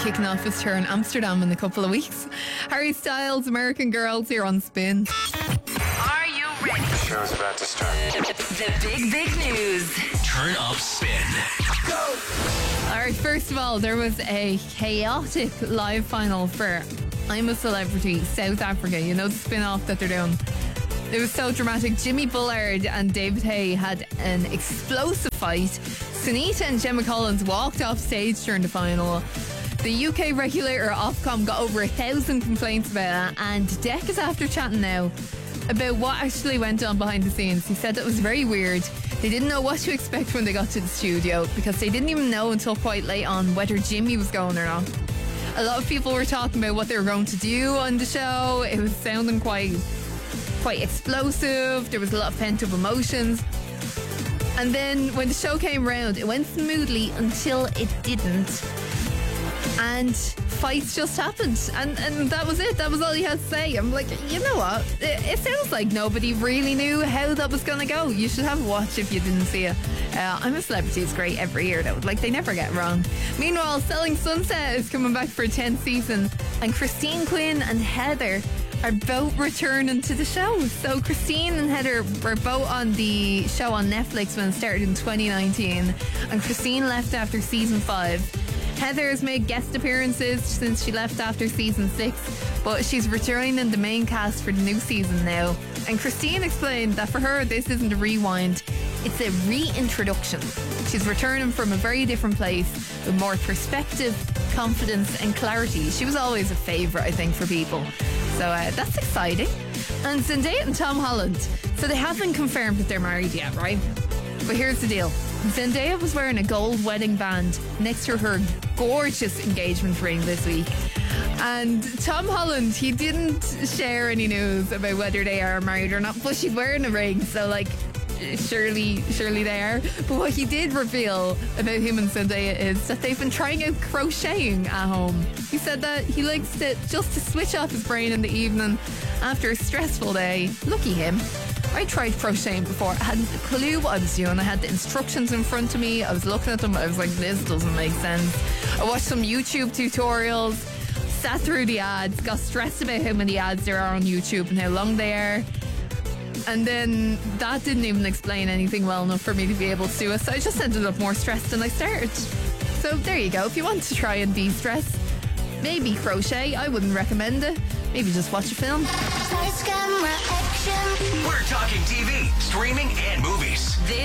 kicking off his tour in Amsterdam in a couple of weeks. Harry Styles, American Girls, here on Spin. Are you ready? The show's about to start. The big news. Turn up Spin. Go! Alright, first of all, there was a chaotic live final for I'm a Celebrity South Africa. You know the spin-off that they're doing? It was so dramatic. Jimmy Bullard and David Hay had an explosive fight. Sunita and Gemma Collins walked off stage during the final. The UK regulator Ofcom got over 1,000 complaints about it, and Deck is after chatting now about what actually went on behind the scenes. He said it was very weird. They didn't know what to expect when they got to the studio because they didn't even know until quite late on whether Jimmy was going or not. A lot of people were talking about what they were going to do on the show. It was sounding quite explosive. There was a lot of pent-up emotions. And then when the show came around, it went smoothly until it didn't. And fights just happened. And that was it. That was all he had to say. I'm like, you know what? It sounds like nobody really knew how that was going to go. You should have a watch if you didn't see it. I'm a Celebrity is great every year, though. Like, they never get it wrong. Meanwhile, Selling Sunset is coming back for a 10th season. And Christine Quinn and Heather are both returning to the show. So Christine and Heather were both on the show on Netflix when it started in 2019, and Christine left after season 5. Heather has made guest appearances since she left after season 6, but she's returning the main cast for the new season now. And Christine explained that for her this isn't a rewind, it's a reintroduction. She's returning from a very different place with more perspective, confidence and clarity. She was always a favourite, I think, for people. So that's exciting. And Zendaya and Tom Holland. So they haven't confirmed that they're married yet, right? But here's the deal. Zendaya was wearing a gold wedding band next to her gorgeous engagement ring this week. And Tom Holland, he didn't share any news about whether they are married or not, but she's wearing a ring, so like surely they are. But what he did reveal about him and Zendaya is that they've been trying out crocheting at home. He said that he likes to just to switch off his brain in the evening after a stressful day. Lucky him. I tried crocheting before. I hadn't a clue what I was doing. I had the instructions in front of me. I was looking at them. I was like, this doesn't make sense. I watched some YouTube tutorials, sat through the ads, got stressed about how many ads there are on YouTube and how long they are. And then that didn't even explain anything well enough for me to be able to do it. So I just ended up more stressed than I started. So there you go. If you want to try and de-stress, maybe crochet. I wouldn't recommend it. Maybe just watch a film. We're talking TV, streaming, and movies. This